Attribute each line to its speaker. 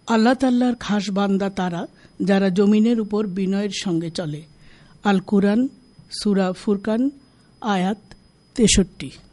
Speaker 1: আল্লাহ তাআলার খাস বান্দা তারা যারা জমিনের উপর বিনয়ের সঙ্গে চলে। আল কুরআন সূরা ফুরকান আয়াত 63।